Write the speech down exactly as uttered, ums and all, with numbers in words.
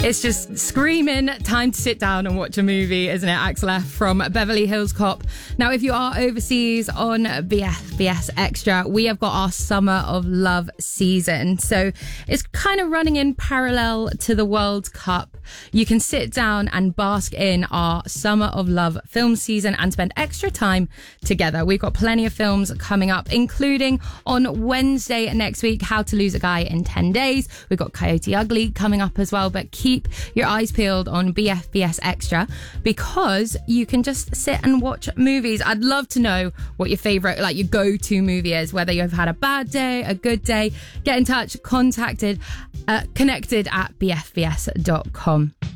It's just screaming time to sit down and watch a movie, isn't it? Axel F from Beverly Hills Cop. Now, if you are overseas on B F B S Extra, we have got our Summer of Love season. So it's kind of running in parallel to the World Cup. You can sit down and bask in our Summer of Love film season and spend extra time together. We've got plenty of films coming up, including on Wednesday next week, How to Lose a Guy in ten days. We've got Coyote Ugly coming up as well, but keep your eyes peeled on B F B S Extra because you can just sit and watch movies. I'd love to know what your favourite, like your go-to movie is, whether you've had a bad day, a good day. Get in touch, contacted, uh, connected at b f b s dot com.